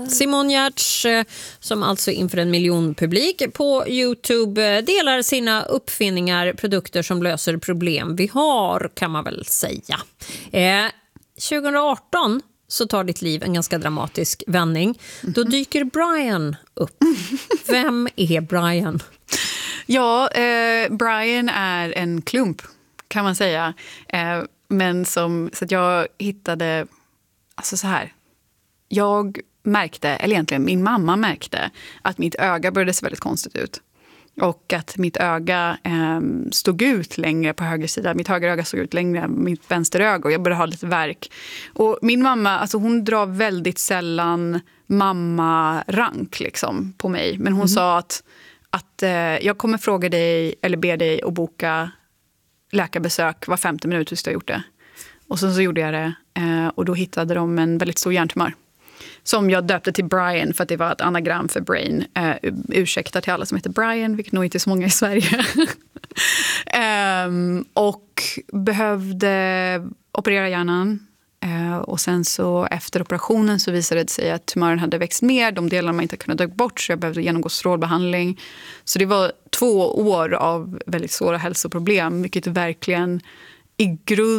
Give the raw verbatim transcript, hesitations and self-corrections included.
Simon Giertz, som alltså inför en miljonpublik på YouTube delar sina uppfinningar, produkter som löser problem vi har, kan man väl säga. Eh, tjugo arton så tar ditt liv en ganska dramatisk vändning. Då dyker Brian upp. Vem är Brian? Ja, eh, Brian är en klump, kan man säga. Eh, men som, så att jag hittade, alltså så här, jag märkte, eller egentligen min mamma märkte, att mitt öga började se väldigt konstigt ut. Och att mitt öga eh, stod ut längre på höger sida. Mitt höger öga stod ut längre än mitt vänster öga. Och jag började ha lite värk. Och min mamma, alltså hon drar väldigt sällan mamma-rank liksom, på mig. Men hon mm. sa att, att eh, jag kommer fråga dig eller be dig att boka läkarbesök var femte minut tills du har gjort det. Och sen så gjorde jag det. Eh, och då hittade de en väldigt stor hjärntumör. Som jag döpte till Brian för att det var ett anagram för brain. Uh, ursäkta till alla som heter Brian, vilket nog inte är så många i Sverige. um, och behövde operera hjärnan. Uh, och sen så efter operationen så visade det sig att tumören hade växt mer. De delarna man inte kunde dra bort, så jag behövde genomgå strålbehandling. Så det var två år av väldigt svåra hälsoproblem. Vilket verkligen i grund